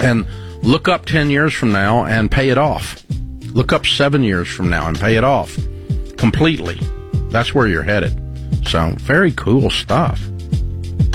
And look up 10 years from now and pay it off. Look up 7 years from now and pay it off completely. That's where you're headed. So, very cool stuff.